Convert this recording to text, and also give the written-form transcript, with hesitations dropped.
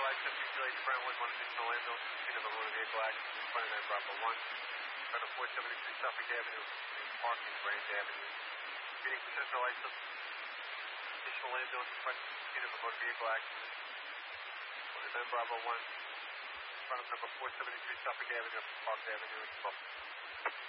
license, Juliet Brentwood, one additional ambulance, scene of a motor vehicle accident, 29 Bravo 1. Front of 473 Suffolk Avenue, parking Branch Avenue. Reading Central license, additional ambulance, scene of a motor vehicle accident, 29 Bravo 1. Front of number 473 Suffolk Avenue, Park Avenue, Buffalo.